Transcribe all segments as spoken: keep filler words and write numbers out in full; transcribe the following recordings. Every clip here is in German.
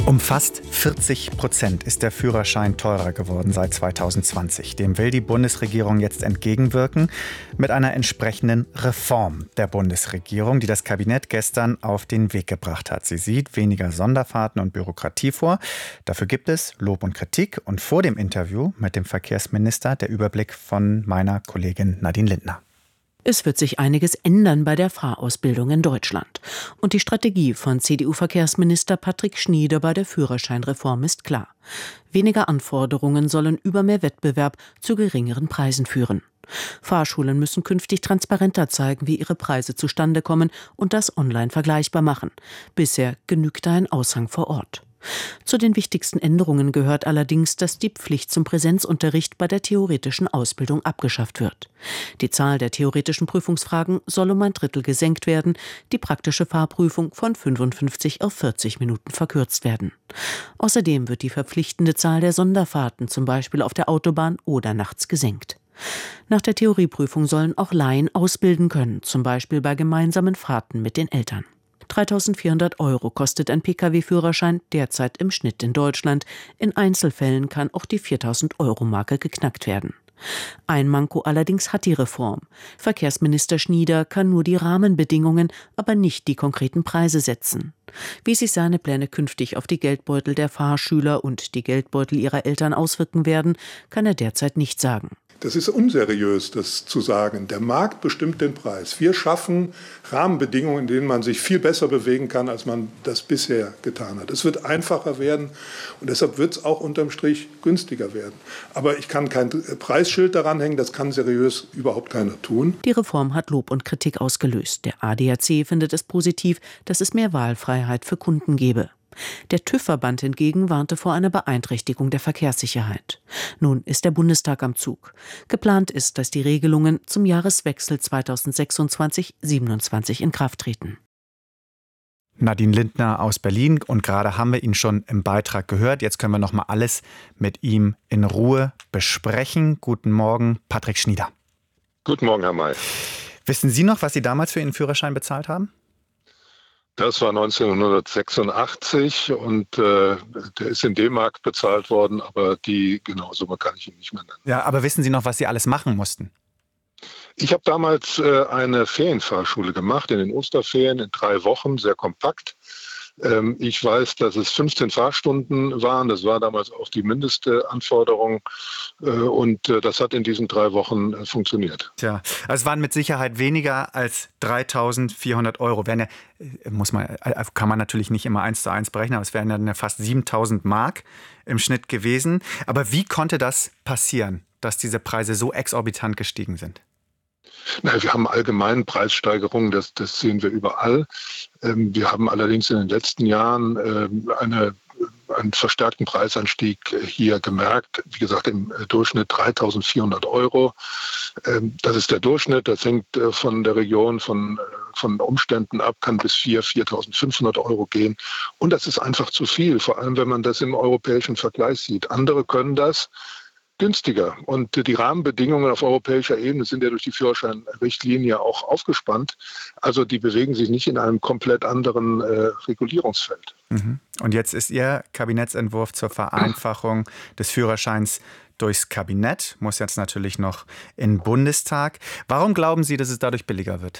Um fast vierzig Prozent ist der Führerschein teurer geworden seit zweitausendzwanzig. Dem will die Bundesregierung jetzt entgegenwirken mit einer entsprechenden Reform der Bundesregierung, die das Kabinett gestern auf den Weg gebracht hat. Sie sieht weniger Sonderfahrten und Bürokratie vor. Dafür gibt es Lob und Kritik. Und vor dem Interview mit dem Verkehrsminister der Überblick von meiner Kollegin Nadine Lindner. Es wird sich einiges ändern bei der Fahrausbildung in Deutschland. Und die Strategie von C D U-Verkehrsminister Patrick Schnieder bei der Führerscheinreform ist klar. Weniger Anforderungen sollen über mehr Wettbewerb zu geringeren Preisen führen. Fahrschulen müssen künftig transparenter zeigen, wie ihre Preise zustande kommen und das online vergleichbar machen. Bisher genügt ein Aushang vor Ort. Zu den wichtigsten Änderungen gehört allerdings, dass die Pflicht zum Präsenzunterricht bei der theoretischen Ausbildung abgeschafft wird. Die Zahl der theoretischen Prüfungsfragen soll um ein Drittel gesenkt werden, die praktische Fahrprüfung von fünfundfünfzig auf vierzig Minuten verkürzt werden. Außerdem wird die verpflichtende Zahl der Sonderfahrten, zum Beispiel auf der Autobahn oder nachts, gesenkt. Nach der Theorieprüfung sollen auch Laien ausbilden können, zum Beispiel bei gemeinsamen Fahrten mit den Eltern. dreitausendvierhundert Euro kostet ein Pkw-Führerschein derzeit im Schnitt in Deutschland. In Einzelfällen kann auch die viertausend-Euro-Marke geknackt werden. Ein Manko allerdings hat die Reform. Verkehrsminister Schnieder kann nur die Rahmenbedingungen, aber nicht die konkreten Preise setzen. Wie sich seine Pläne künftig auf die Geldbeutel der Fahrschüler und die Geldbeutel ihrer Eltern auswirken werden, kann er derzeit nicht sagen. Das ist unseriös, das zu sagen. Der Markt bestimmt den Preis. Wir schaffen Rahmenbedingungen, in denen man sich viel besser bewegen kann, als man das bisher getan hat. Es wird einfacher werden und deshalb wird es auch unterm Strich günstiger werden. Aber ich kann kein Preisschild daran hängen, das kann seriös überhaupt keiner tun. Die Reform hat Lob und Kritik ausgelöst. Der A D A C findet es positiv, dass es mehr Wahlfreiheit für Kunden gebe. Der TÜV-Verband hingegen warnte vor einer Beeinträchtigung der Verkehrssicherheit. Nun ist der Bundestag am Zug. Geplant ist, dass die Regelungen zum Jahreswechsel zweitausendsechsundzwanzig siebenundzwanzig in Kraft treten. Nadine Lindner aus Berlin, und gerade haben wir ihn schon im Beitrag gehört. Jetzt können wir noch mal alles mit ihm in Ruhe besprechen. Guten Morgen, Patrick Schnieder. Guten Morgen, Herr May. Wissen Sie noch, was Sie damals für Ihren Führerschein bezahlt haben? Das war neunzehnhundertsechsundachtzig und äh, der ist in D-Mark bezahlt worden, aber die genaue Summe kann ich Ihnen nicht mehr nennen. Ja, aber wissen Sie noch, was Sie alles machen mussten? Ich habe damals äh, eine Ferienfahrschule gemacht in den Osterferien in drei Wochen, sehr kompakt. Ähm, ich weiß, dass es fünfzehn Fahrstunden waren. Das war damals auch die mindeste Anforderung. Äh, und äh, das hat in diesen drei Wochen äh, funktioniert. Tja, also es waren mit Sicherheit weniger als dreitausendvierhundert Euro. Wären ja, muss man, kann man natürlich nicht immer eins zu eins berechnen, aber es wären ja fast siebentausend Mark im Schnitt gewesen. Aber wie konnte das passieren, dass diese Preise so exorbitant gestiegen sind? Na, wir haben allgemein Preissteigerungen, das, das sehen wir überall. Ähm, wir haben allerdings in den letzten Jahren ähm, eine, einen verstärkten Preisanstieg hier gemerkt. Wie gesagt, im Durchschnitt dreitausendvierhundert Euro. Ähm, das ist der Durchschnitt, das hängt äh, von der Region, von, von Umständen ab, kann bis viertausend, viertausendfünfhundert Euro gehen. Und das ist einfach zu viel, vor allem wenn man das im europäischen Vergleich sieht. Andere können das günstiger. Und die Rahmenbedingungen auf europäischer Ebene sind ja durch die Führerscheinrichtlinie auch aufgespannt. Also die bewegen sich nicht in einem komplett anderen äh, Regulierungsfeld. Mhm. Und jetzt ist Ihr Kabinettsentwurf zur Vereinfachung des Führerscheins durchs Kabinett, muss jetzt natürlich noch in den Bundestag. Warum glauben Sie, dass es dadurch billiger wird?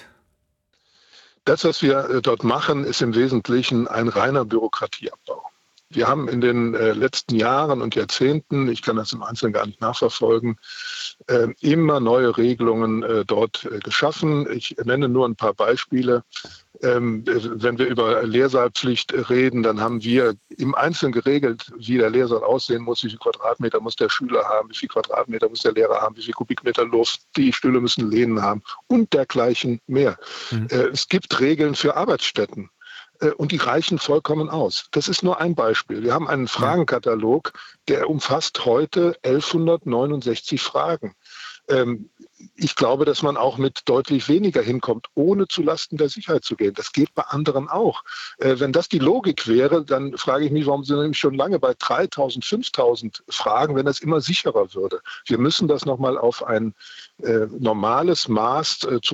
Das, was wir dort machen, ist im Wesentlichen ein reiner Bürokratieabbau. Wir haben in den äh, letzten Jahren und Jahrzehnten, ich kann das im Einzelnen gar nicht nachverfolgen, äh, immer neue Regelungen äh, dort äh, geschaffen. Ich nenne nur ein paar Beispiele. Ähm, wenn wir über Lehrsaalpflicht reden, dann haben wir im Einzelnen geregelt, wie der Lehrsaal aussehen muss, wie viel Quadratmeter muss der Schüler haben, wie viel Quadratmeter muss der Lehrer haben, wie viel Kubikmeter Luft, die Stühle müssen Lehnen haben und dergleichen mehr. Mhm. Äh, es gibt Regeln für Arbeitsstätten. Und die reichen vollkommen aus. Das ist nur ein Beispiel. Wir haben einen Fragenkatalog, der umfasst heute elfhundertneunundsechzig Fragen. Ähm, ich glaube, dass man auch mit deutlich weniger hinkommt, ohne zulasten der Sicherheit zu gehen. Das geht bei anderen auch. Äh, wenn das die Logik wäre, dann frage ich mich, warum sind wir nämlich schon lange bei dreitausend, fünftausend Fragen, wenn das immer sicherer würde. Wir müssen das nochmal auf ein äh, normales Maß äh,